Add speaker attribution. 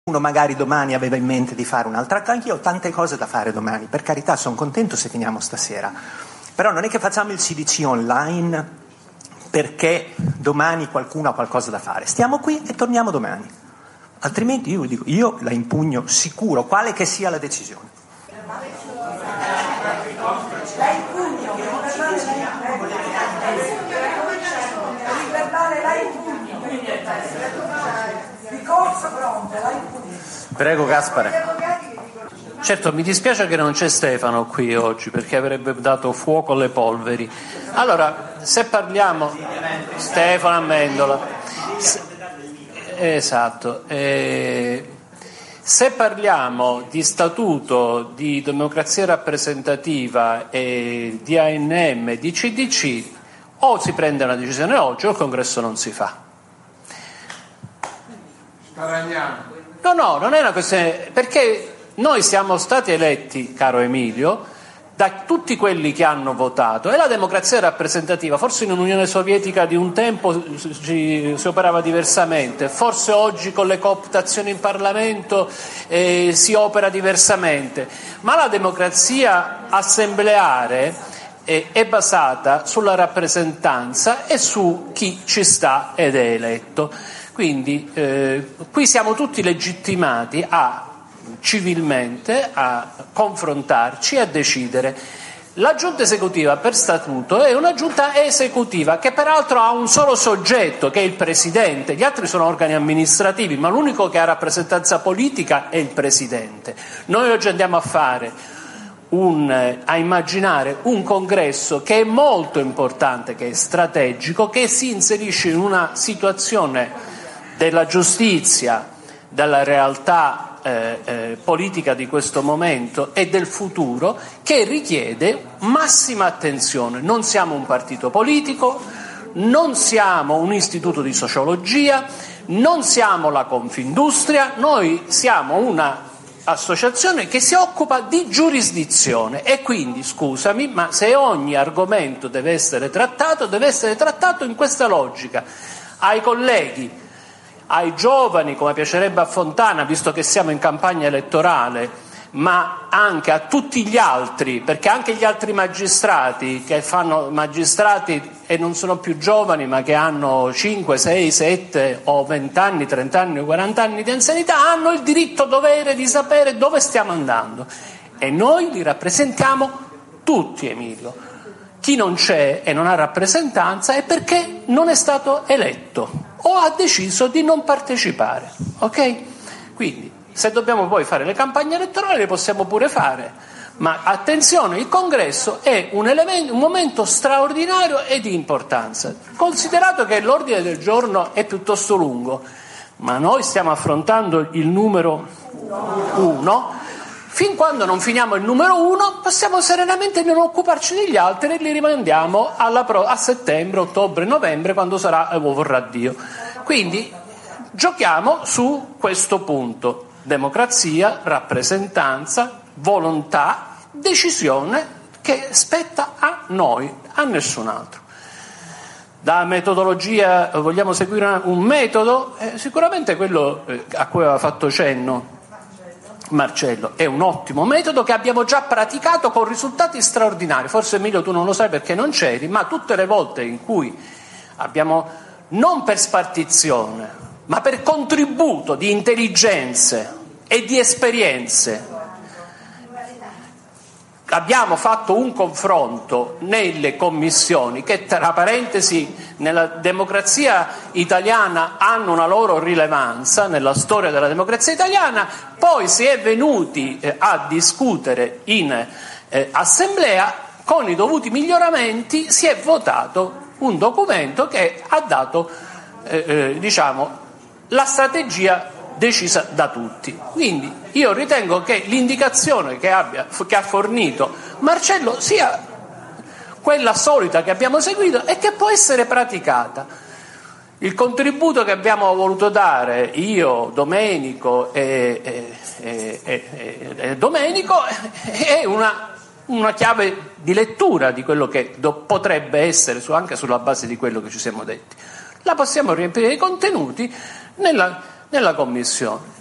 Speaker 1: Uno magari domani aveva in mente di fare un'altra cosa, anch'io ho tante cose da fare domani, per carità sono contento se finiamo stasera, però non è che facciamo il CDC online perché domani qualcuno ha qualcosa da fare, stiamo qui e torniamo domani, altrimenti io dico, io la impugno sicuro, quale che sia la decisione.
Speaker 2: Prego Gaspare. Certo, mi dispiace che non c'è Stefano qui oggi perché avrebbe dato fuoco alle polveri. Allora, se parliamo Stefano Amendola. Esatto. Se parliamo di statuto, di democrazia rappresentativa, di ANM, di CDC, o si prende una decisione oggi o il congresso non si fa. No, non è una questione, perché noi siamo stati eletti, caro Emilio, da tutti quelli che hanno votato, e la democrazia rappresentativa, forse in un'Unione Sovietica di un tempo si operava diversamente, forse oggi con le cooptazioni in Parlamento si opera diversamente, ma la democrazia assembleare è basata sulla rappresentanza e su chi ci sta ed è eletto. Quindi qui siamo tutti legittimati civilmente a confrontarci e a decidere. La giunta esecutiva per statuto è una giunta esecutiva che peraltro ha un solo soggetto che è il presidente, gli altri sono organi amministrativi, ma l'unico che ha rappresentanza politica è il presidente. Noi oggi andiamo a immaginare un congresso che è molto importante, che è strategico, che si inserisce in una situazione della giustizia, della realtà politica di questo momento e del futuro, che richiede massima attenzione. Non siamo un partito politico, non siamo un istituto di sociologia, non siamo la Confindustria, noi siamo una associazione che si occupa di giurisdizione e quindi, scusami, ma se ogni argomento deve essere trattato in questa logica. Ai colleghi, ai giovani, come piacerebbe a Fontana, visto che siamo in campagna elettorale, ma anche a tutti gli altri, perché anche gli altri magistrati che fanno magistrati e non sono più giovani, ma che hanno 5, 6, 7 o 20 anni, 30 anni o 40 anni di anzianità, hanno il diritto-dovere di sapere dove stiamo andando. E noi li rappresentiamo tutti, Emilio. Chi non c'è e non ha rappresentanza è perché non è stato eletto o ha deciso di non partecipare, ok? Quindi, se dobbiamo poi fare le campagne elettorali le possiamo pure fare, ma attenzione, il congresso è un momento straordinario e di importanza, considerato che l'ordine del giorno è piuttosto lungo, ma noi stiamo affrontando il numero 1. Fin quando non finiamo il numero 1 possiamo serenamente non occuparci degli altri e li rimandiamo a settembre, ottobre, novembre, quando sarà vorrà Dio. Quindi giochiamo su questo punto: democrazia, rappresentanza, volontà, decisione che spetta a noi, a nessun altro. Da metodologia vogliamo seguire un metodo? Sicuramente quello a cui aveva fatto cenno Marcello è un ottimo metodo che abbiamo già praticato con risultati straordinari. Forse Emilio tu non lo sai perché non c'eri, ma tutte le volte in cui abbiamo, non per spartizione, ma per contributo di intelligenze e di esperienze, abbiamo fatto un confronto nelle commissioni che, tra parentesi, nella democrazia italiana hanno una loro rilevanza, nella storia della democrazia italiana, poi si è venuti a discutere in assemblea, con i dovuti miglioramenti si è votato un documento che ha dato la strategia decisa da tutti. Quindi io ritengo che l'indicazione che ha fornito Marcello sia quella solita che abbiamo seguito e che può essere praticata. Il contributo che abbiamo voluto dare io, Domenico e Domenico è una chiave di lettura di quello che potrebbe essere, anche sulla base di quello che ci siamo detti. La possiamo riempire di contenuti nella Commissione.